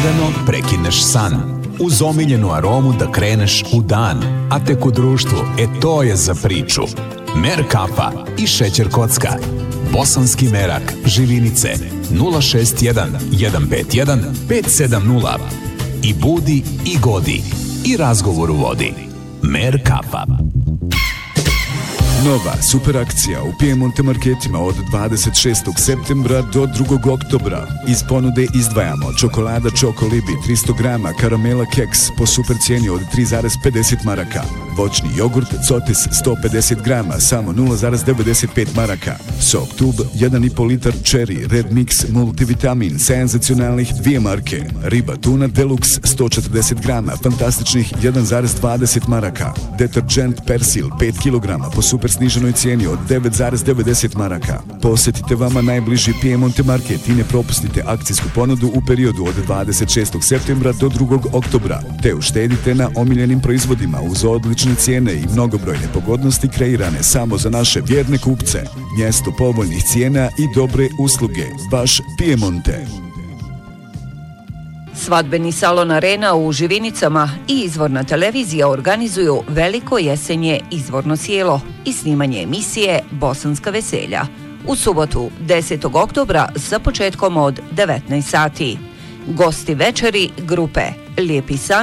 Lagano prekineš san. Uz omiljenu aromu da kreneš u dan. A tek u društvu, to je za priču. Mer kafa i šećer kocka. Bosanski merak, Živinice, 061 151 570. I budi i godi. I razgovor u vodi. Mer kafa. Nova super akcija u Piemonte marketima od 26. septembra do 2. oktobra. Iz ponude izdvajamo čokolada Choco Libi 300 grama, karamela keks po super cijeni od 3,50 maraka. Voćni jogurt Cotis 150 grama, samo 0,95 maraka. Sok tub 1,5 litar Cherry Red Mix multivitamin, senzacionalnih 2 marke. Riba tuna Deluxe 140 grama, fantastičnih 1,20 maraka. Detergent Persil 5 kg po super sniženoj cijeni od 9,90 maraka. Posjetite vama najbliži Piemonte market i ne propustite akcijsku ponudu u periodu od 26. septembra do 2. oktobra, te uštedite na omiljenim proizvodima uz odlične cijene i mnogobrojne pogodnosti kreirane samo za naše vjerne kupce. Mjesto povoljnih cijena i dobre usluge, baš Piemonte. Svadbeni salon Arena u Živinicama i Izvorna televizija organizuju veliko jesenje izvorno sjelo i snimanje emisije Bosanska veselja u subotu 10. oktobra sa početkom od 19 sati. Gosti večeri grupe Lijepi san